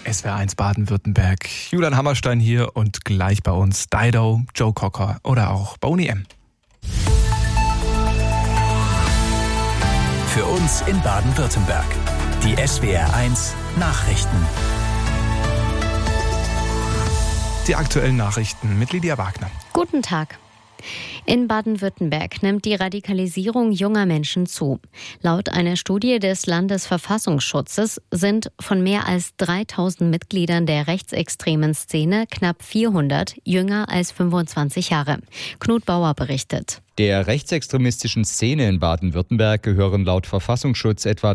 SWR1 Baden-Württemberg. Julian Hammerstein hier und gleich bei uns Dido, Joe Cocker oder auch Boney M. Für uns in Baden-Württemberg. Die SWR1 Nachrichten. Die aktuellen Nachrichten mit Lydia Wagner. Guten Tag. In Baden-Württemberg nimmt die Radikalisierung junger Menschen zu. Laut einer Studie des Landesverfassungsschutzes sind von mehr als 3000 Mitgliedern der rechtsextremen Szene knapp 400 jünger als 25 Jahre. Knut Bauer berichtet. Der rechtsextremistischen Szene in Baden-Württemberg gehören laut Verfassungsschutz etwa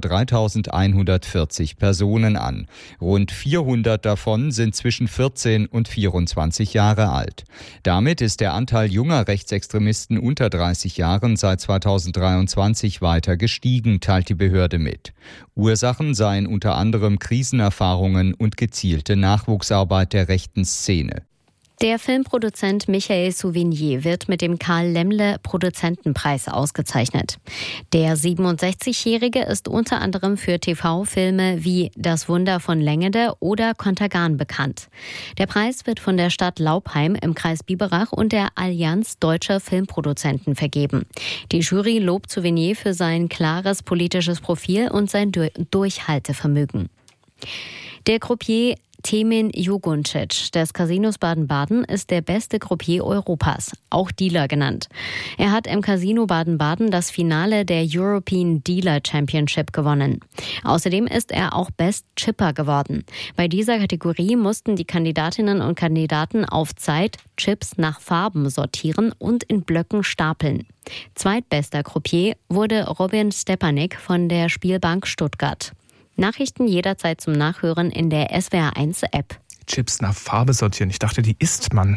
3140 Personen an. Rund 400 davon sind zwischen 14 und 24 Jahre alt. Damit ist der Anteil junger Rechtsextremisten unter 30 Jahren seit 2023 weiter gestiegen, teilt die Behörde mit. Ursachen seien unter anderem Krisenerfahrungen und gezielte Nachwuchsarbeit der rechten Szene. Der Filmproduzent Michael Souvignier wird mit dem Karl-Lemle-Produzentenpreis ausgezeichnet. Der 67-Jährige ist unter anderem für TV-Filme wie Das Wunder von Längede oder Kontergan bekannt. Der Preis wird von der Stadt Laupheim im Kreis Biberach und der Allianz Deutscher Filmproduzenten vergeben. Die Jury lobt Souvignier für sein klares politisches Profil und sein Durchhaltevermögen. Der Croupier Temin Juguncic des Casinos Baden-Baden ist der beste Croupier Europas, auch Dealer genannt. Er hat im Casino Baden-Baden das Finale der European Dealer Championship gewonnen. Außerdem ist er auch Best Chipper geworden. Bei dieser Kategorie mussten die Kandidatinnen und Kandidaten auf Zeit Chips nach Farben sortieren und in Blöcken stapeln. Zweitbester Croupier wurde Robin Stepanek von der Spielbank Stuttgart. Nachrichten jederzeit zum Nachhören in der SWR1-App. Chips nach Farbe sortieren. Ich dachte, die isst man.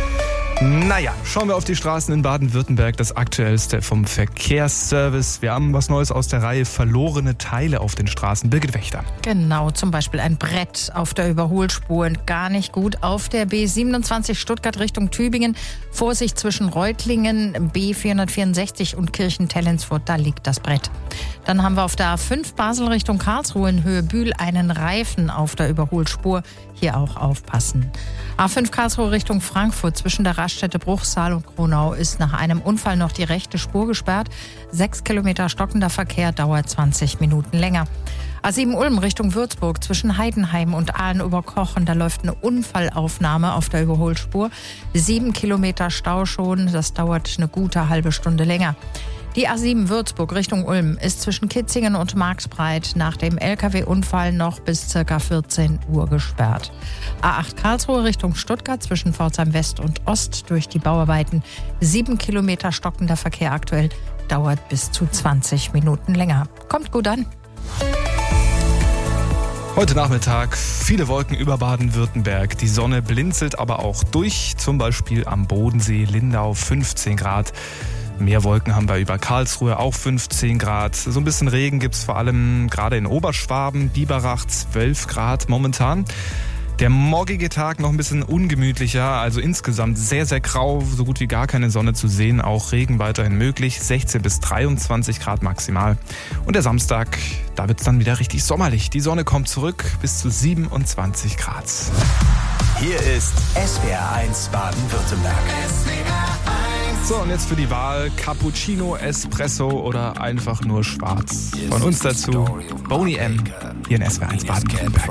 Naja, schauen wir auf die Straßen in Baden-Württemberg. Das Aktuellste vom Verkehrsservice. Wir haben was Neues aus der Reihe verlorene Teile auf den Straßen. Birgit Wächter. Genau, zum Beispiel ein Brett auf der Überholspur. Gar nicht gut. Auf der B27 Stuttgart Richtung Tübingen. Vorsicht zwischen Reutlingen, B464 und Kirchen-Tellensfurt. Da liegt das Brett. Dann haben wir auf der A5 Basel Richtung Karlsruhe in Höhe Bühl einen Reifen auf der Überholspur. Hier auch aufpassen. A5 Karlsruhe Richtung Frankfurt zwischen der Raststätte Bruchsal und Kronau ist nach einem Unfall noch die rechte Spur gesperrt. 6 Kilometer stockender Verkehr dauert 20 Minuten länger. A7 Ulm Richtung Würzburg zwischen Heidenheim und Aalen-Oberkochen. Da läuft eine Unfallaufnahme auf der Überholspur. 7 Kilometer Stau schon. Das dauert eine gute halbe Stunde länger. Die A7 Würzburg Richtung Ulm ist zwischen Kitzingen und Marxbreit nach dem Lkw-Unfall noch bis ca. 14 Uhr gesperrt. A8 Karlsruhe Richtung Stuttgart zwischen Pforzheim West und Ost durch die Bauarbeiten. 7 Kilometer stockender Verkehr aktuell, dauert bis zu 20 Minuten länger. Kommt gut an. Heute Nachmittag viele Wolken über Baden-Württemberg. Die Sonne blinzelt aber auch durch, zum Beispiel am Bodensee, Lindau 15 Grad. Mehr Wolken haben wir über Karlsruhe, auch 15 Grad. So ein bisschen Regen gibt es vor allem gerade in Oberschwaben, Biberach 12 Grad momentan. Der morgige Tag noch ein bisschen ungemütlicher, also insgesamt sehr, sehr grau, so gut wie gar keine Sonne zu sehen. Auch Regen weiterhin möglich, 16 bis 23 Grad maximal. Und der Samstag, da wird es dann wieder richtig sommerlich. Die Sonne kommt zurück bis zu 27 Grad. Hier ist SWR1 Baden-Württemberg. So, und jetzt für die Wahl Cappuccino, Espresso oder einfach nur schwarz. Von uns dazu Boney M. hier in SWR1 Baden-Württemberg.